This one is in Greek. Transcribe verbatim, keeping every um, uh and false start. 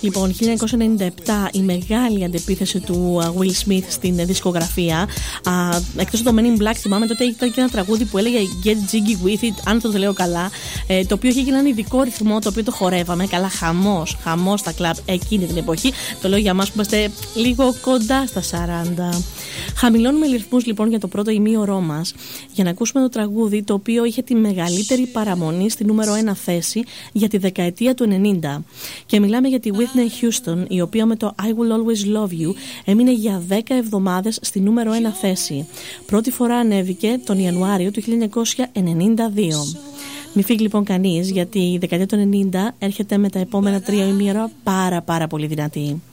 Λοιπόν, χίλια εννιακόσια ενενήντα επτά η μεγάλη αντεπίθεση του Will Smith στην δισκογραφία. Εκτός από το Men in Black, θυμάμαι τότε ήταν και ένα τραγούδι που έλεγε Get Jiggy With It, αν το λέω καλά, ε, το οποίο είχε γίνει έναν ειδικό ρυθμό, το οποίο το χορεύαμε. Καλά, χαμός, χαμός στα κλαμπ εκείνη την εποχή. Το λέω για εμάς που είμαστε λίγο κοντά στα σαράντα. Χαμηλώνουμε ρυθμούς λοιπόν για το πρώτο ημίωρό μας για να ακούσουμε το τραγούδι το οποίο είχε τη μεγαλύτερη παραμονή στη νούμερο ένα θέση για τη δεκαετία του ενενήντα. Και μιλάμε για τη Whitney Houston, η οποία με το I Will Always Love You έμεινε για δέκα εβδομάδες στη νούμερο ένα θέση. Πρώτη φορά ανέβηκε τον Ιανουάριο του χίλια εννιακόσια ενενήντα δύο. Μην φύγει λοιπόν κανείς, γιατί η δεκαετία του ενενήντα έρχεται με τα επόμενα τρία ημίωρα πάρα πάρα πολύ δυνατή.